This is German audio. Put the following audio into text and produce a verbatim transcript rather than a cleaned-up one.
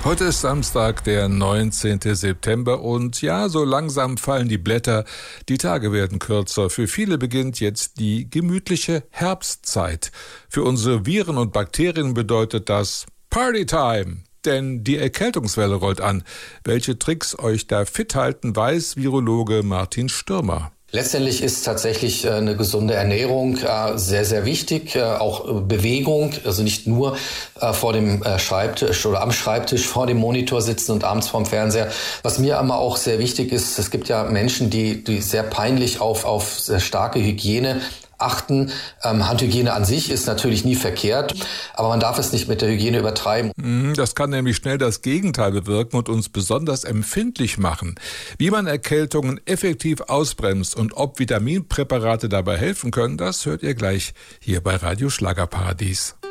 Heute ist Samstag, der neunzehnten September und ja, so langsam fallen die Blätter, die Tage werden kürzer. Für viele beginnt jetzt die gemütliche Herbstzeit. Für unsere Viren und Bakterien bedeutet das Partytime. Denn die Erkältungswelle rollt an. Welche Tricks euch da fit halten, weiß Virologe Martin Stürmer. Letztendlich ist tatsächlich eine gesunde Ernährung sehr, sehr wichtig. Auch Bewegung, also nicht nur vor dem Schreibtisch oder am Schreibtisch vor dem Monitor sitzen und abends vorm Fernseher. Was mir aber auch sehr wichtig ist, es gibt ja Menschen, die, die sehr peinlich auf, auf sehr starke Hygiene achten. Ähm, Handhygiene an sich ist natürlich nie verkehrt, aber man darf es nicht mit der Hygiene übertreiben. Das kann nämlich schnell das Gegenteil bewirken und uns besonders empfindlich machen. Wie man Erkältungen effektiv ausbremst und ob Vitaminpräparate dabei helfen können, das hört ihr gleich hier bei Radio Schlagerparadies.